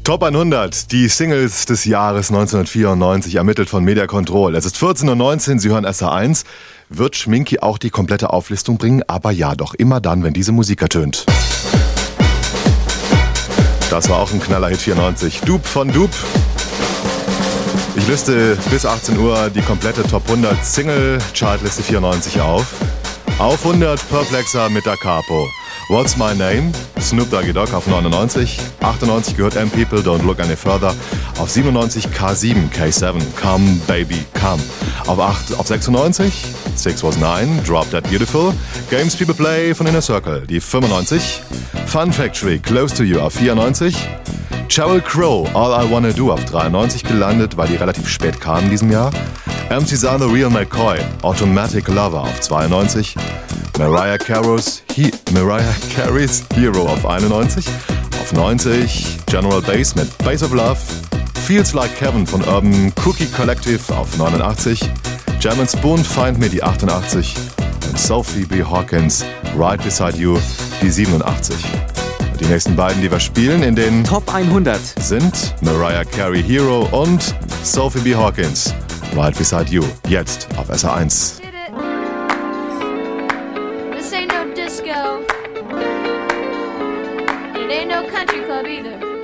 Top 100, die Singles des Jahres 1994, ermittelt von Media Control. Es ist 14:19 Uhr, Sie hören SR1. Wird Schminky auch die komplette Auflistung bringen? Aber ja, doch immer dann, wenn diese Musik ertönt. Das war auch ein Knaller-Hit 94. Dupe von Dupe. Ich liste bis 18 Uhr die komplette Top 100 Single-Chartliste 94 auf. Auf 100 Perplexer mit Da Capo. What's My Name? Snoop Doggy Dogg auf 99. 98 gehört M People, Don't Look Any Further. Auf 97 K7, K7, Come Baby Come. Auf 96 Six Was Nine, Drop That Beautiful. Games People Play von Inner Circle. Die 95. Fun Factory, Close to You auf 94. Sheryl Crow, All I Wanna Do auf 93 gelandet, weil die relativ spät kam in diesem Jahr. MC Zahn, The Real McCoy, Automatic Lover auf 92. Mariah Carey's Hero auf 91. Auf 90 General Bass mit Bass of Love. Feels Like Heaven von Urban Cookie Collective auf 89. Jam & Spoon, Find Me, die 88. Und Sophie B. Hawkins, Right Beside You, die 87. Und die nächsten beiden, die wir spielen in den Top 100 sind Mariah Carey Hero und Sophie B. Hawkins, Right Beside You. Jetzt auf SR1. This ain't no disco. It ain't no country club either.